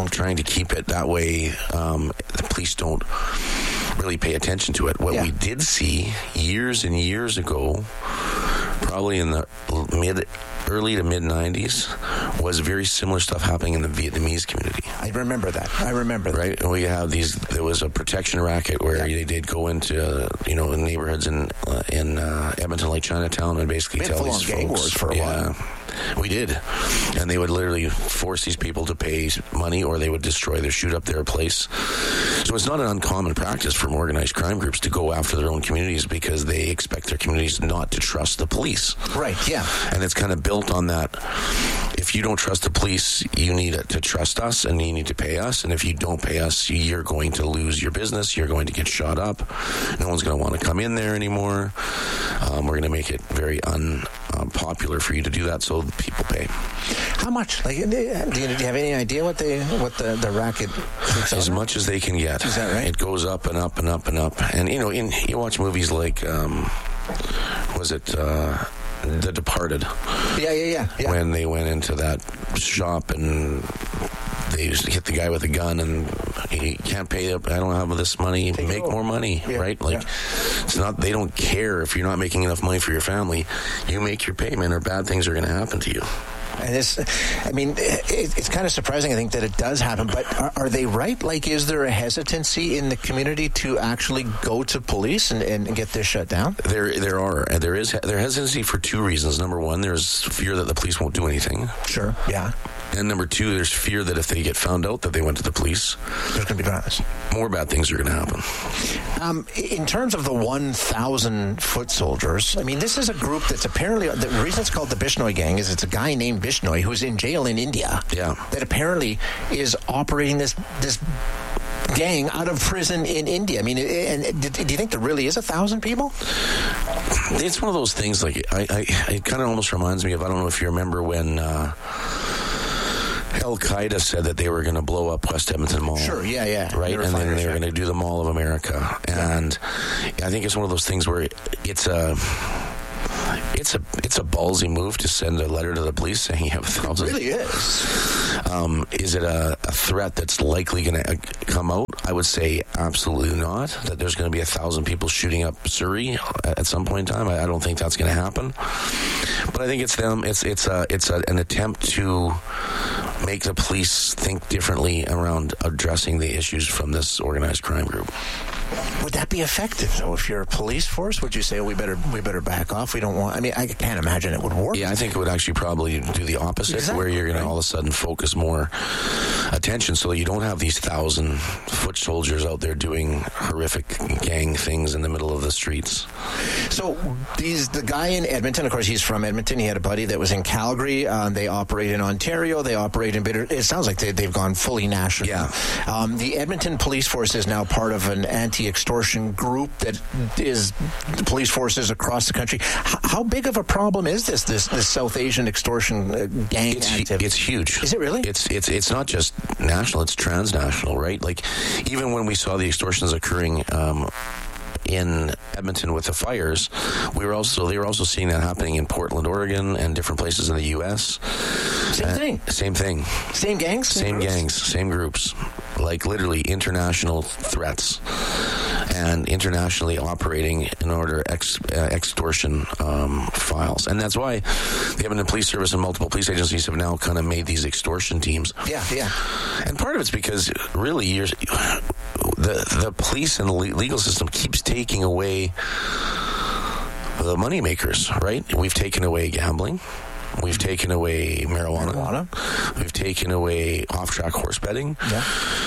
it that way. The police don't really pay attention to it. What we did see years and years ago, probably in the early to mid 90s, was very similar stuff happening in the Vietnamese community. I remember that. Right? And we have there was a protection racket where they did go into, neighborhoods in Edmonton, like Chinatown, and basically tell these folks. Gang wars for a while. We did. And they would literally force these people to pay money, or they would shoot up their place. So it's not an uncommon practice from organized crime groups to go after their own communities because they expect their communities not to trust the police. Right, yeah. And it's kind of built on that. If you don't trust the police, you need to trust us and you need to pay us. And if you don't pay us, you're going to lose your business. You're going to get shot up. No one's going to want to come in there anymore. We're going to make it very unpopular for you to do that, so people pay. How much? Do you have any idea what the racket takes as much as they can get. Is that right? It goes up and up and up and up. And you watch movies like The Departed? Yeah. When they went into that shop and they hit the guy with a gun and he can't pay up. I don't have this money. Make more money, right? It's not. They don't care if you're not making enough money for your family. You make your payment, or bad things are going to happen to you. And this, I mean, it's kind of surprising, I think, that it does happen. But are they right? Like, is there a hesitancy in the community to actually go to police and get this shut down? There is hesitancy for two reasons. Number one, there's fear that the police won't do anything. Sure. Yeah. And number two, there's fear that if they get found out that they went to the police, there's going to be violence. More bad things are going to happen. In terms of the 1,000 foot soldiers, I mean, this is a group that's apparently, the reason it's called the Bishnoi Gang is it's a guy named Bishnoi who's in jail in India. Yeah. That apparently is operating this gang out of prison in India. I mean, and do you think there really is 1,000 people? It's one of those things, like, it kind of almost reminds me of, I don't know if you remember when Al-Qaeda said that they were going to blow up West Edmonton Mall. Sure, yeah. Right? And then they were going to do the Mall of America. And I think it's one of those things where it's a ballsy move to send a letter to the police saying you have 1,000. It really is. Is it a threat that's likely going to come out? I would say absolutely not. That there's going to be 1,000 people shooting up Surrey at some point in time. I don't think that's going to happen. But I think it's them. It's an attempt to make the police think differently around addressing the issues from this organized crime group. Would that be effective? So if you're a police force, would you say, we better back off? We don't want... I mean, I can't imagine it would work. Yeah, I think it would actually probably do the opposite, where you're going to all of a sudden focus more attention so you don't have these 1,000 foot soldiers out there doing horrific gang things in the middle of the streets. So the guy in Edmonton, of course, he's from Edmonton. He had a buddy that was in Calgary. They operate in Ontario. They operate in It sounds like they've gone fully national. Yeah. The Edmonton Police Force is now part of an anti-extortion group that is the police forces across the country. How big of a problem is this South Asian extortion gang activity? It's huge. Is it really? It's not just national, it's transnational, right? Like, even when we saw the extortions occurring in Edmonton with the fires, they were also seeing that happening in Portland, Oregon, and different places in the U.S. Same thing. Same gangs? Same gangs, same groups. Like, literally international threats and internationally operating in order extortion files. And that's why the Edmonton Police Service and multiple police agencies have now kind of made these extortion teams. Yeah. And part of it's because really the police and the legal system keeps taking away the money makers, right? We've taken away gambling. We've taken away marijuana. We've taken away off-track horse betting. Yeah.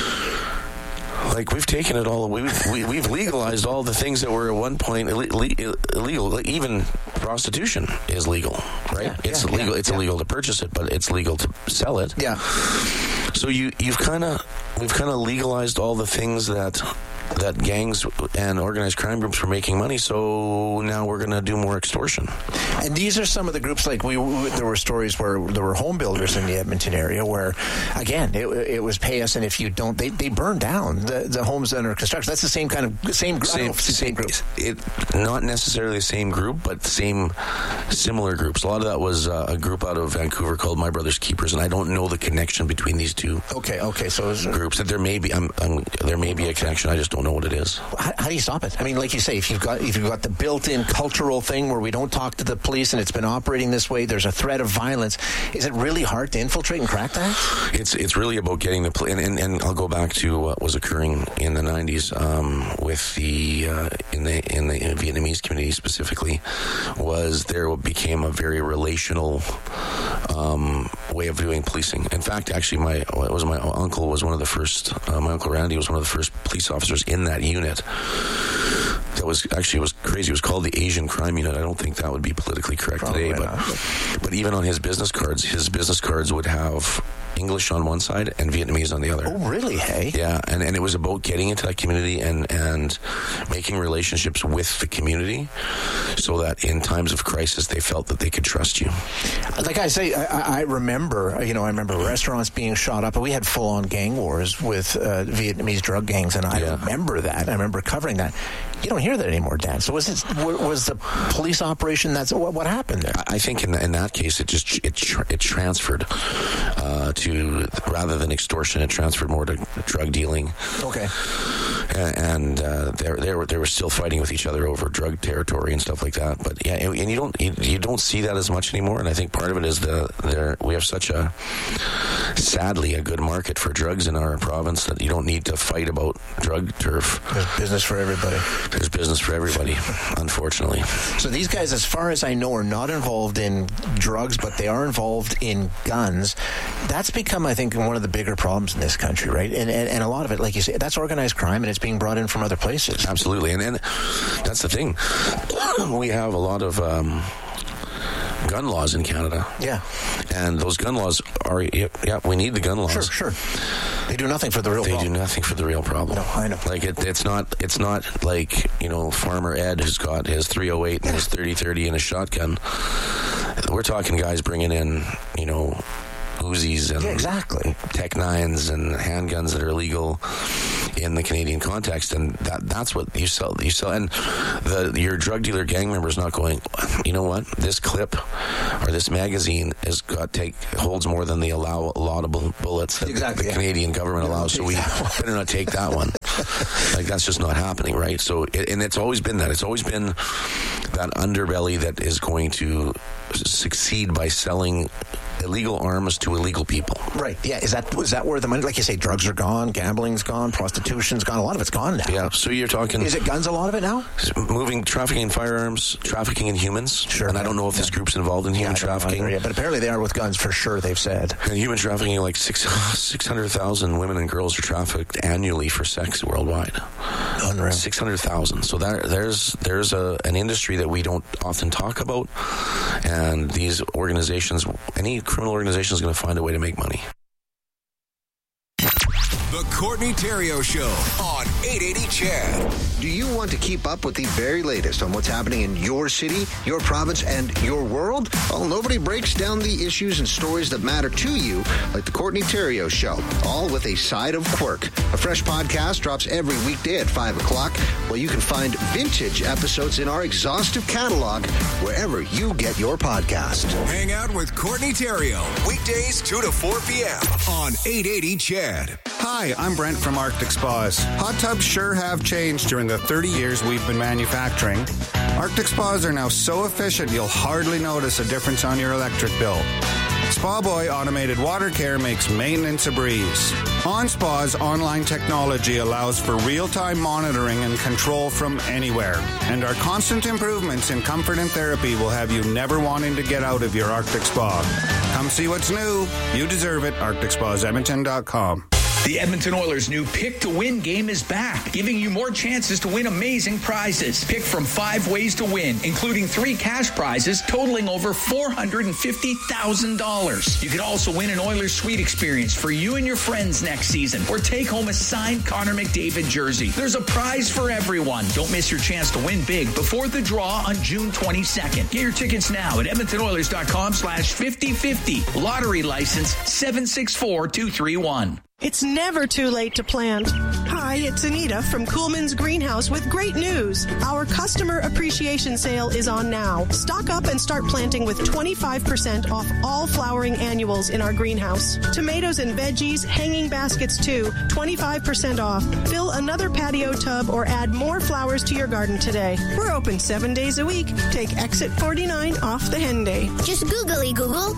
Like, we've taken it all away. We've legalized all the things that were at one point illegal. Even prostitution is legal, right? Yeah, it's legal. It's illegal to purchase it, but it's legal to sell it. Yeah. So we've kind of legalized all the things that gangs and organized crime groups were making money, so now we're going to do more extortion. And these are some of the groups, like there were stories where there were home builders in the Edmonton area where, again, it was pay us, and if you don't, they burn down the homes that are constructed. That's the same group. Not necessarily the same group, but similar groups. A lot of that was a group out of Vancouver called My Brother's Keepers, and I don't know the connection between these two. Okay. So groups that there may be a connection. I just don't know what it is. How do you stop it? I mean, like you say, if you've got the built-in cultural thing where we don't talk to the police and it's been operating this way, there's a threat of violence. Is it really hard to infiltrate and crack that? It's really about getting the police. And I'll go back to what was occurring in the 90s with in the Vietnamese community specifically. There became a very relational way of doing policing. In fact, actually, my uncle was one of the first. My Uncle Randy was one of the first police officers in that unit. That was crazy. It was called the Asian Crime Unit. I don't think that would be politically correct today, but even on his business cards would have English on one side and Vietnamese on the other. Oh, really? Hey? Yeah, and it was about getting into that community and making relationships with the community so that in times of crisis they felt that they could trust you. Like I say, I remember restaurants being shot up, and we had full-on gang wars with Vietnamese drug gangs, and I remember that. I remember covering that. You don't hear that anymore, Dan. So was the police operation? That's what happened there? I think in that case, it transferred to, rather than extortion, it transferred more to drug dealing. Okay. And they were still fighting with each other over drug territory and stuff like that. But yeah, and you don't see that as much anymore. And I think part of it is we have such sadly a good market for drugs in our province that you don't need to fight about drug turf. There's business for everybody. There's business for everybody, unfortunately. So these guys, as far as I know, are not involved in drugs, but they are involved in guns. That's become, I think, one of the bigger problems in this country, right? And a lot of it, like you say, that's organized crime, and it's being brought in from other places. Absolutely, and that's the thing. We have a lot of gun laws in Canada. Yeah. And those gun laws are, we need the gun laws. Sure. They do nothing for the real problem. They do nothing for the real problem. No, I know. Like, it's not like, Farmer Ed who's got his 308 and his 30-30 and a shotgun. We're talking guys bringing in, Uzis and Tech 9s and handguns that are illegal in the Canadian context, and that's what you sell. And your drug dealer gang member is not going, you know what, this clip or this magazine holds more than the allowable bullets that the Canadian government allows, so we better not take that one. Like, that's just not happening, right? So, and it's always been that. It's always been that underbelly that is going to succeed by selling illegal arms to illegal people. Right. Yeah. Is that where the money, like you say, drugs are gone, gambling's gone, prostitution's gone, a lot of it's gone now. Yeah. So you're talking... Is it guns, a lot of it now? Trafficking in firearms, trafficking in humans. Sure. And I don't know if this group's involved in human trafficking. But apparently they are with guns for sure, they've said. And human trafficking, like 600,000 women and girls are trafficked annually for sex worldwide. Unreal. 600,000. So there's an industry that we don't often talk about, and these organizations, any criminal organization is going to find a way to make money. The Courtney Theriault Show on 880 CHED. Do you want to keep up with the very latest on what's happening in your city, your province, and your world? Well, nobody breaks down the issues and stories that matter to you like the Courtney Theriault Show, all with a side of quirk. A fresh podcast drops every weekday at 5 o'clock, where you can find vintage episodes in our exhaustive catalog wherever you get your podcast. Hang out with Courtney Theriault, weekdays 2 to 4 p.m. on 880 CHED. Hi, I'm Brent from Arctic Spas. Hot tubs sure have changed during the 30 years we've been manufacturing. Arctic Spas are now so efficient you'll hardly notice a difference on your electric bill. Spa Boy Automated Water Care makes maintenance a breeze. OnSpa's online technology allows for real-time monitoring and control from anywhere. And our constant improvements in comfort and therapy will have you never wanting to get out of your Arctic Spa. Come see what's new. You deserve it. ArcticSpasEdmonton.com. The Edmonton Oilers' new Pick to Win game is back, giving you more chances to win amazing prizes. Pick from 5 ways to win, including 3 cash prizes totaling over $450,000. You could also win an Oilers suite experience for you and your friends next season, or take home a signed Connor McDavid jersey. There's a prize for everyone. Don't miss your chance to win big before the draw on June 22nd. Get your tickets now at EdmontonOilers.com/5050. Lottery license 764231. It's never too late to plant. Hi, it's Anita from Coolman's Greenhouse with great news. Our customer appreciation sale is on now. Stock up and start planting with 25% off all flowering annuals in our greenhouse. Tomatoes and veggies, hanging baskets too, 25% off. Fill another patio tub or add more flowers to your garden today. We're open 7 days a week. Take exit 49 off the hen day. Just Google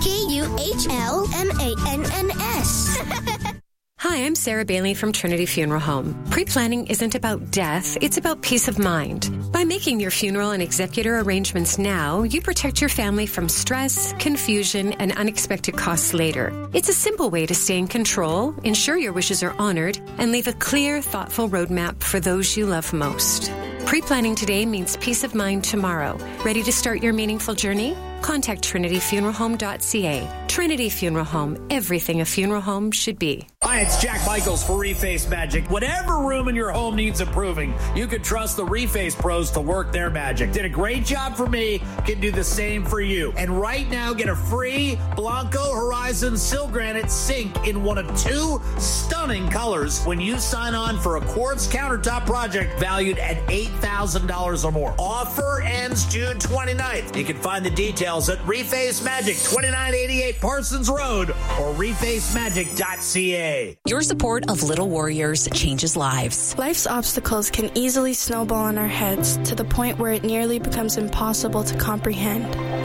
KUHLMANNS. Hi, I'm Sarah Bailey from Trinity Funeral Home. Pre-planning isn't about death, it's about peace of mind. By making your funeral and executor arrangements now, you protect your family from stress, confusion, and unexpected costs later. It's a simple way to stay in control, ensure your wishes are honored, and leave a clear, thoughtful roadmap for those you love most. Pre-planning today means peace of mind tomorrow. Ready to start your meaningful journey? Contact trinityfuneralhome.ca. Trinity Funeral Home, everything a funeral home should be. Hi, it's Jack Michaels for Reface Magic. Whatever room in your home needs improving, you can trust the Reface pros to work their magic. Did a great job for me, can do the same for you. And right now, get a free Blanco Horizon Silgranite sink in one of 2 stunning colors when you sign on for a quartz countertop project valued at $8,000 or more. Offer ends June 29th. You can find the details at Reface Magic, 2988 Parsons Road, or refacemagic.ca. Your support of Little Warriors changes lives. Life's obstacles can easily snowball on our heads to the point where it nearly becomes impossible to comprehend.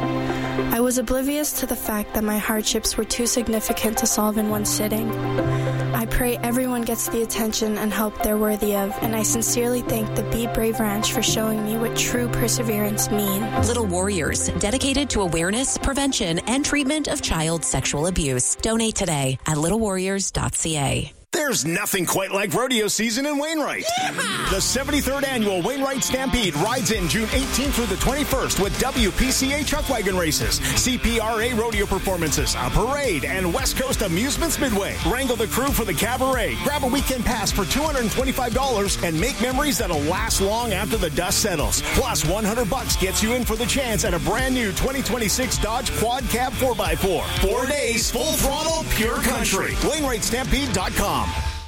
I was oblivious to the fact that my hardships were too significant to solve in one sitting. I pray everyone gets the attention and help they're worthy of, and I sincerely thank the Be Brave Ranch for showing me what true perseverance means. Little Warriors, dedicated to awareness, prevention, and treatment of child sexual abuse. Donate today at littlewarriors.ca. There's nothing quite like rodeo season in Wainwright. Yeah! The 73rd Annual Wainwright Stampede rides in June 18th through the 21st with WPCA truck wagon races, CPRA rodeo performances, a parade, and West Coast Amusements Midway. Wrangle the crew for the cabaret. Grab a weekend pass for $225 and make memories that'll last long after the dust settles. Plus, $100 gets you in for the chance at a brand new 2026 Dodge Quad Cab 4x4. 4 days, full throttle, pure country. WainwrightStampede.com.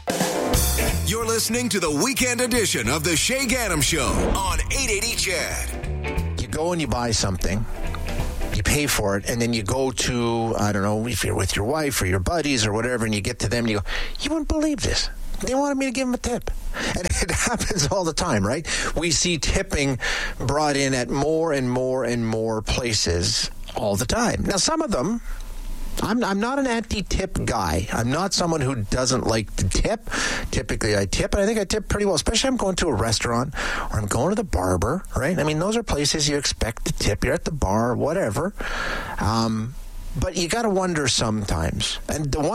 You're listening to the weekend edition of the Shay Ganem Show on 880 Chad. You go and you buy something, you pay for it, and then you go to, I don't know, if you're with your wife or your buddies or whatever, and you get to them and you go, you wouldn't believe this. They wanted me to give them a tip. And it happens all the time, right? We see tipping brought in at more and more and more places all the time. Now, some of them, I'm not an anti-tip guy. I'm not someone who doesn't like to tip. Typically, I tip, and I think I tip pretty well, especially if I'm going to a restaurant or I'm going to the barber, right? I mean, those are places you expect to tip. You're at the bar, whatever. But you got to wonder sometimes. And the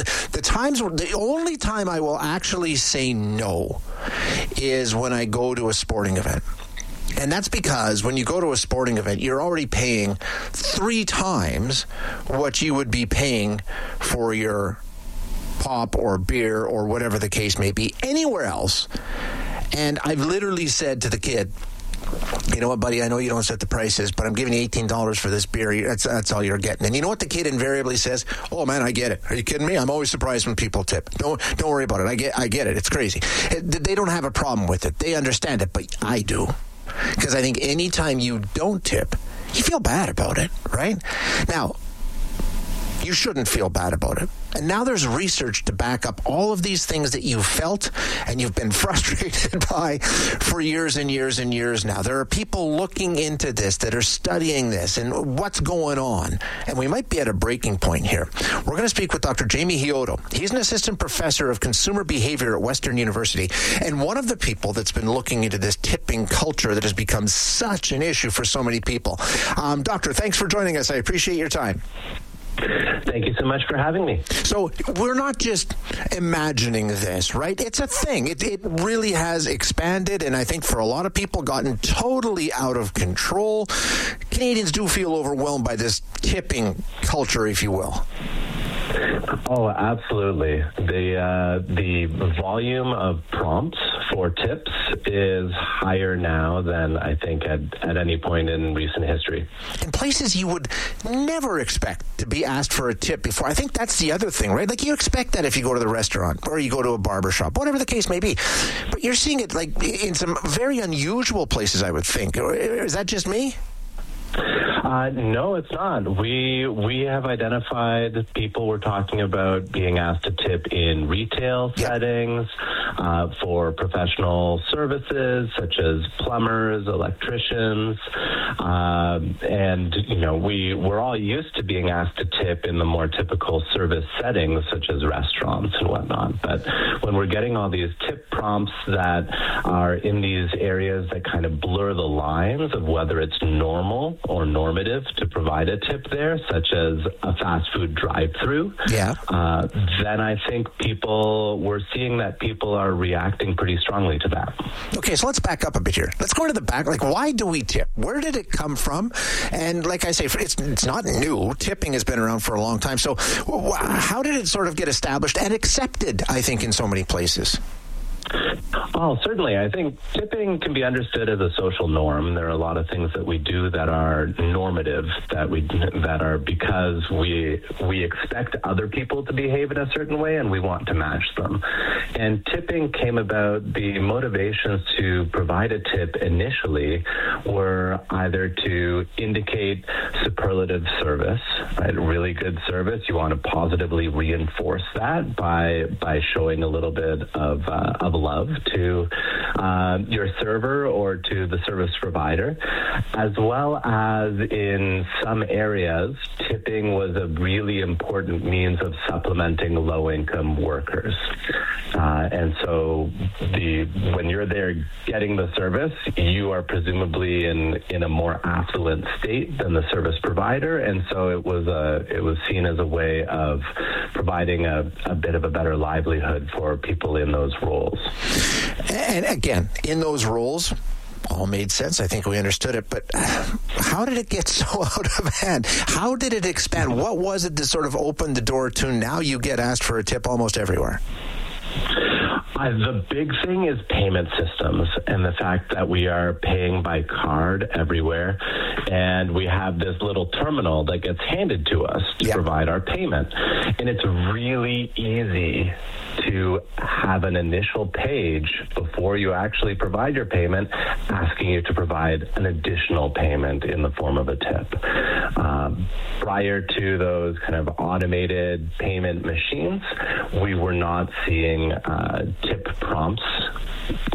only time I will actually say no is when I go to a sporting event. And that's because when you go to a sporting event, you're already paying 3 times what you would be paying for your pop or beer or whatever the case may be anywhere else. And I've literally said to the kid, you know what, buddy, I know you don't set the prices, but I'm giving you $18 for this beer. That's all you're getting. And you know what the kid invariably says? Oh, man, I get it. Are you kidding me? I'm always surprised when people tip. Don't worry about it. I get it. It's crazy. They don't have a problem with it. They understand it, but I do. Because I think anytime you don't tip, you feel bad about it, right? Now, you shouldn't feel bad about it. And now there's research to back up all of these things that you've felt and you've been frustrated by for years and years and years now. There are people looking into this that are studying this and what's going on. And we might be at a breaking point here. We're going to speak with Dr. Jamie Hiodo. He's an assistant professor of consumer behavior at Western University and one of the people that's been looking into this tipping culture that has become such an issue for so many people. Doctor, thanks for joining us. I appreciate your time. Thank you so much for having me. So we're not just imagining this, right? It's a thing. It really has expanded, and I think for a lot of people gotten totally out of control. Canadians do feel overwhelmed by this tipping culture, if you will. Oh, absolutely. The volume of prompts for tips is higher now than I think at any point in recent history. In places you would never expect to be asked for a tip before. I think that's the other thing, right? Like you expect that if you go to the restaurant or you go to a barber shop, whatever the case may be. But you're seeing it like in some very unusual places, I would think. Is that just me? No, it's not. We have identified people we're talking about being asked to tip in retail settings, for professional services such as plumbers, electricians, and we're all used to being asked to tip in the more typical service settings such as restaurants and whatnot. But when we're getting all these tip prompts that are in these areas that kind of blur the lines of whether it's normal or normative normative to provide a tip there, such as a fast food drive-through, then I think we're seeing that people are reacting pretty strongly to that. Okay, so let's back up a bit here. Let's go to the back. Like, why do we tip? Where did it come from? And like I say, it's not new. Tipping has been around for a long time. So how did it sort of get established and accepted, I think, in so many places? Oh, certainly. I think tipping can be understood as a social norm. There are a lot of things that we do that are normative, that are because we expect other people to behave in a certain way and we want to match them. And tipping came about, the motivations to provide a tip initially were either to indicate superlative service, right? Really good service. You want to positively reinforce that by showing a little bit of love to your server or to the service provider, as well as in some areas, tipping was a really important means of supplementing low-income workers. And so when you're there getting the service, you are presumably in a more affluent state than the service provider, and so it was seen as a way of providing a bit of a better livelihood for people in those roles. And again, in those roles, all made sense. I think we understood it. But how did it get so out of hand? How did it expand? What was it that sort of opened the door to now you get asked for a tip almost everywhere? The big thing is payment systems and the fact that we are paying by card everywhere, and we have this little terminal that gets handed to us to provide our payment. And it's really easy to have an initial page before you actually provide your payment asking you to provide an additional payment in the form of a tip. Prior to those kind of automated payment machines, we were not seeing tip prompts